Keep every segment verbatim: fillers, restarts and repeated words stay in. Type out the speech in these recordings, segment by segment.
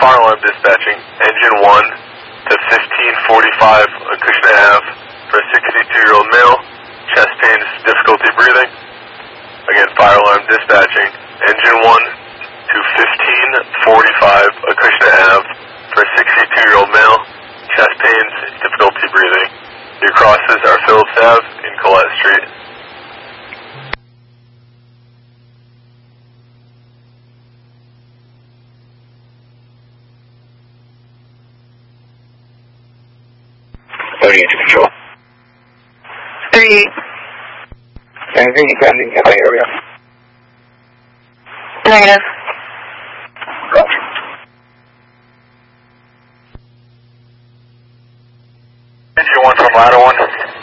Fire alarm dispatching, engine one to fifteen forty-five Acushnet Ave for a sixty-two-year-old male, chest pains, difficulty breathing. Again, fire alarm dispatching, engine one to fifteen forty-five Acushnet Ave for a sixty-two-year-old male, chest pains, difficulty breathing. Your crosses are Phillips Ave and Colette Street. Loading into control. Three. Anything pending in my area? Negative. Roger. Engine one from ladder one.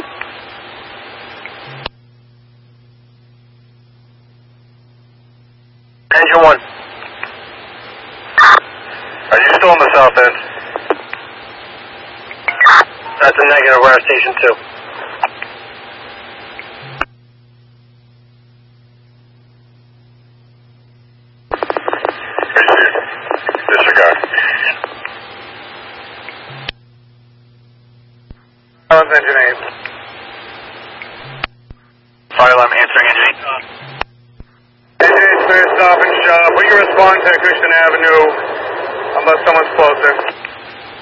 Engine one. Are you still on the south end? That's a negative, we're at station two. Receive. Disregard. Silence engine eight. Fire alarm answering engine eight. Engine eight, clear, stop and shop. We can respond to Acushnet Avenue unless someone's closer.